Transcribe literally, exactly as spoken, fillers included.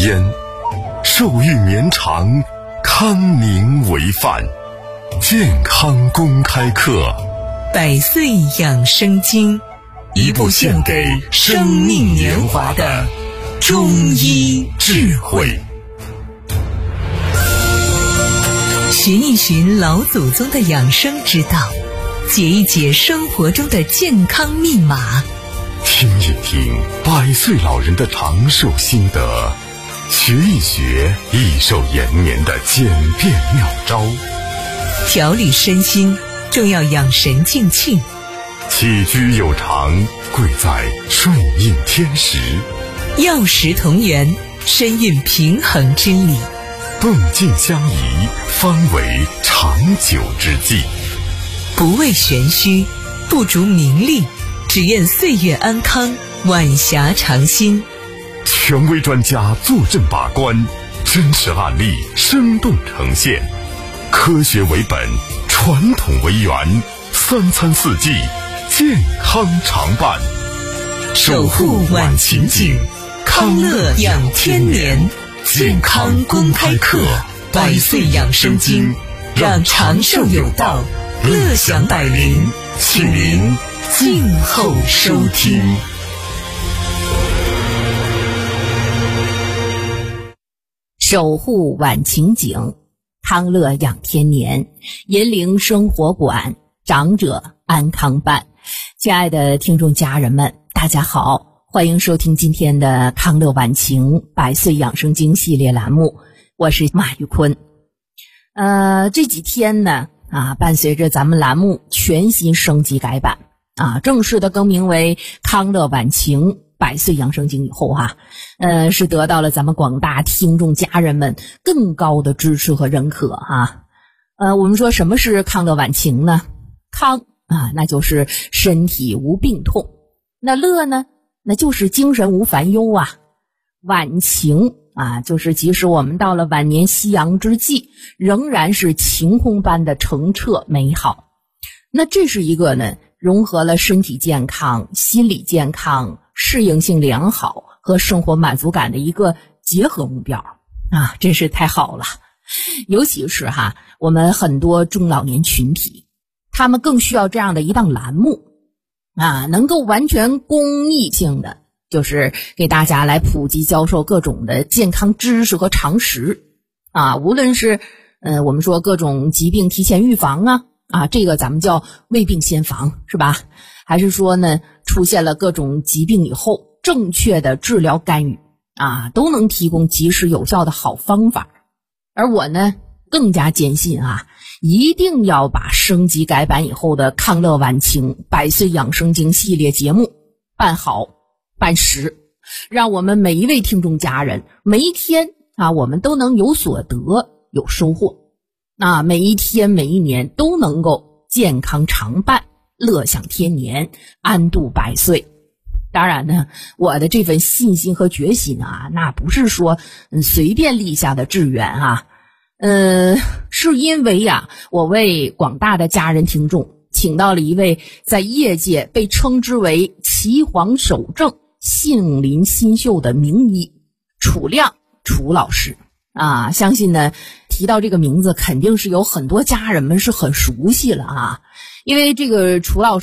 间，寿育绵长，康宁为范。健康公开课， 百岁养生经， 一部献给生命年华的中医智慧。 寻一寻老祖宗的养生之道，解一解生活中的健康密码， 听一听百岁老人的长寿心得，学一学益寿延年的简便妙招。 调理身心，重要养神静气。 起居有常，贵在顺应天时。 药食同源，深蕴平衡之理。 动静相宜，方为长久之计。 不为玄虚，不逐名利，只愿岁月安康，晚霞长新。 权威专家坐镇把关，真实案例生动呈现。科学为本，传统为源，三餐四季健康常伴。 守护晚晴景，康乐养天年。健康公开课，百岁养生经，让长寿有道，乐享百龄，请您静候收听。 守护晚晴景，康乐养天年，银铃生活馆，长者安康伴。亲爱的听众家人们，大家好，欢迎收听今天的康乐晚晴百岁养生经系列栏目，我是马玉坤。呃，这几天呢，啊，伴随着咱们栏目全新升级改版，啊，正式的更名为康乐晚晴百岁养生经以后哈、啊，呃，是得到了咱们广大听众家人们更高的支持和认可哈。呃，我们说什么是康乐晚晴呢？康啊，那就是身体无病痛；那乐呢，那就是精神无烦忧啊。晚晴啊，就是即使我们到了晚年夕阳之际，仍然是晴空般的澄澈美好。那这是一个呢，融合了身体健康、心理健康、适应性良好和生活满足感的一个结合目标啊，真是太好了。尤其是哈，我们很多中老年群体，他们更需要这样的一档栏目啊，能够完全公益性的，就是给大家来普及教授各种的健康知识和常识啊，无论是呃我们说各种疾病提前预防啊啊，这个咱们叫未病先防是吧？还是说呢，出现了各种疾病以后，正确的治疗干预啊，都能提供及时有效的好方法。而我呢，更加坚信啊，一定要把升级改版以后的康乐晚晴百岁养生经系列节目办好办实，让我们每一位听众家人每一天啊，我们都能有所得有收获啊，每一天每一年都能够健康常伴，乐享天年，安度百岁。当然呢，我的这份信心和决心啊，那不是说嗯随便立下的志愿啊，呃，是因为呀、啊，我为广大的家人听众请到了一位在业界被称之为岐黄守正、杏林新秀的名医楚亮楚老师啊，相信呢提到这个名字肯定是有很多家人们是很熟悉了啊，因为这个楚老师